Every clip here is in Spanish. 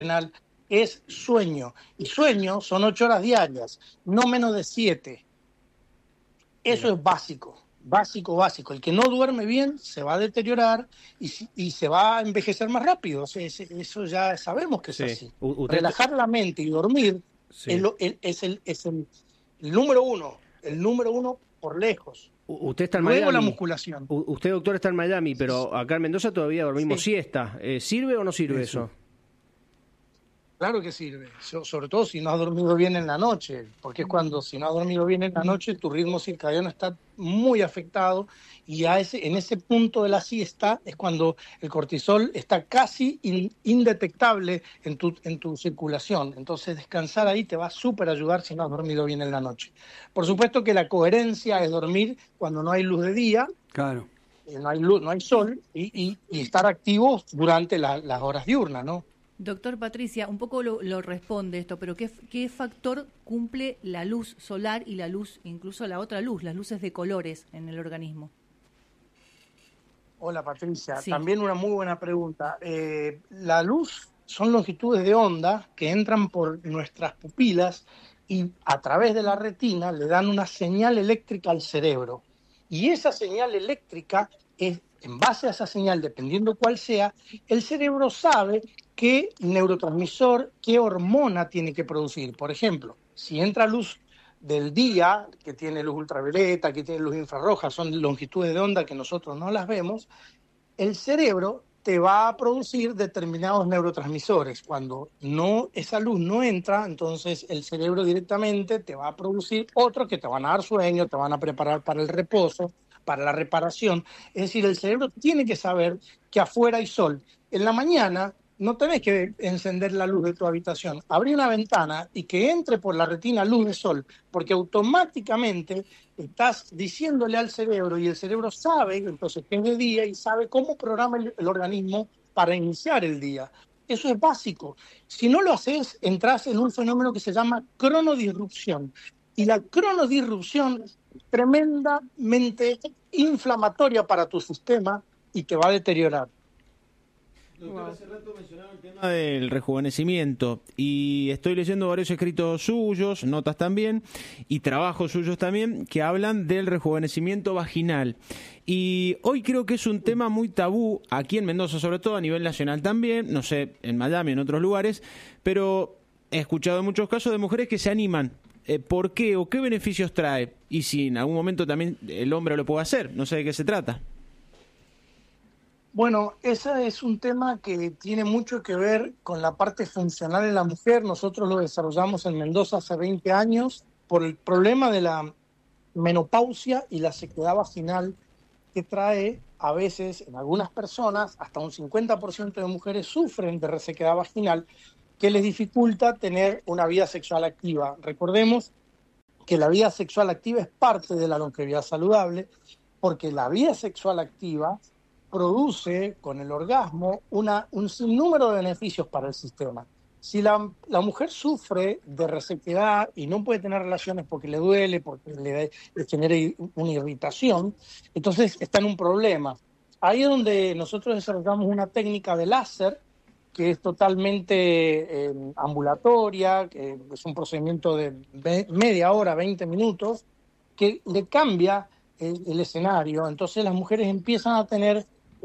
renal es sueño. Y sueño son 8 horas diarias, no menos de 7. Eso es básico, básico. El que no duerme bien se va a deteriorar y se va a envejecer más rápido. O sea, eso ya sabemos que es así. Relajar la mente y dormir es el número uno, por lejos. Usted está en Luego Miami. La musculación. Usted, doctor, está en Miami, pero acá en Mendoza todavía dormimos siesta. ¿Sirve o no sirve eso? Claro que sirve, sobre todo si no has dormido bien en la noche, porque es cuando si no has dormido bien en la noche tu ritmo circadiano está muy afectado y en ese punto de la siesta es cuando el cortisol está casi indetectable en tu circulación. Entonces descansar ahí te va a súper ayudar si no has dormido bien en la noche. Por supuesto que la coherencia es dormir cuando no hay luz de día. Claro. No hay luz, no hay sol y estar activos durante las horas diurnas, ¿no? Doctor Patricia, un poco lo responde esto, pero ¿qué factor cumple la luz solar y la luz, incluso la otra luz, las luces de colores en el organismo? Hola Patricia, sí. También una muy buena pregunta. La luz son longitudes de onda que entran por nuestras pupilas y a través de la retina le dan una señal eléctrica al cerebro. Y esa señal eléctrica en base a esa señal, dependiendo cuál sea, el cerebro sabe qué neurotransmisor, qué hormona tiene que producir. Por ejemplo, si entra luz del día, que tiene luz ultravioleta, que tiene luz infrarroja, son longitudes de onda que nosotros no las vemos, el cerebro te va a producir determinados neurotransmisores. Cuando esa luz no entra, entonces el cerebro directamente te va a producir otros que te van a dar sueño, te van a preparar para el reposo, para la reparación. Es decir, el cerebro tiene que saber que afuera hay sol. En la mañana no tenés que encender la luz de tu habitación, abrí una ventana y que entre por la retina luz de sol, porque automáticamente estás diciéndole al cerebro y el cerebro sabe entonces que es de día y sabe cómo programa el organismo para iniciar el día. Eso es básico. Si no lo haces, entras en un fenómeno que se llama cronodisrupción. Y la cronodisrupción es tremendamente inflamatoria para tu sistema y te va a deteriorar. Doctor, hace rato mencionaba el tema del rejuvenecimiento y estoy leyendo varios escritos suyos, notas también y trabajos suyos también que hablan del rejuvenecimiento vaginal. Y hoy creo que es un tema muy tabú aquí en Mendoza, sobre todo a nivel nacional también, no sé, en Miami, en otros lugares, pero he escuchado muchos casos de mujeres que se animan. ¿Por qué o qué beneficios trae? Y si en algún momento también el hombre lo puede hacer, no sé de qué se trata. Bueno, ese es un tema que tiene mucho que ver con la parte funcional en la mujer. Nosotros lo desarrollamos en Mendoza hace 20 años por el problema de la menopausia y la sequedad vaginal que trae a veces en algunas personas, hasta un 50% de mujeres sufren de resequedad vaginal que les dificulta tener una vida sexual activa. Recordemos que la vida sexual activa es parte de la longevidad saludable porque la vida sexual activa produce con el orgasmo un sinnúmero de beneficios para el sistema. Si la mujer sufre de resequedad y no puede tener relaciones porque le duele, porque le genera una irritación, entonces está en un problema. Ahí es donde nosotros desarrollamos una técnica de láser que es totalmente ambulatoria, que es un procedimiento de media hora, 20 minutos, que le cambia el escenario. Entonces las mujeres empiezan a tener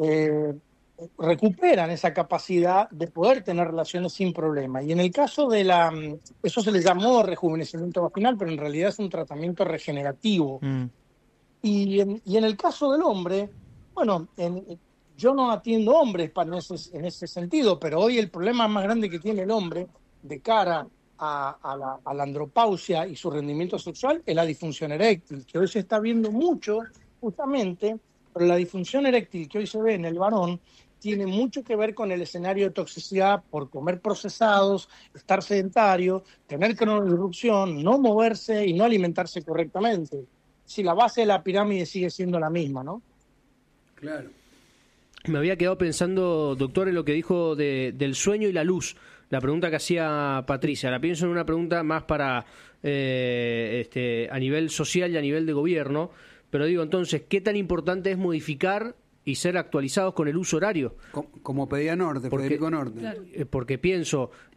recuperan esa capacidad de poder tener relaciones sin problema. Y en el caso de eso se le llamó rejuvenecimiento vaginal, pero en realidad es un tratamiento regenerativo. Y en el caso del hombre, bueno, yo no atiendo hombres en ese sentido, pero hoy el problema más grande que tiene el hombre de cara a la andropausia y su rendimiento sexual es la disfunción eréctil, que hoy se está viendo mucho justamente. Pero la disfunción eréctil que hoy se ve en el varón tiene mucho que ver con el escenario de toxicidad por comer procesados, estar sedentario, tener cronodisrupción, no moverse y no alimentarse correctamente. Si la base de la pirámide sigue siendo la misma, ¿no? Claro. Me había quedado pensando, doctor, en lo que dijo del sueño y la luz. La pregunta que hacía Patricia. La pienso en una pregunta más para a nivel social y a nivel de gobierno. Pero digo, entonces, ¿qué tan importante es modificar y ser actualizados con el uso horario. Como pedía Norte, Porque- Federico Norte. Claro. Porque pienso,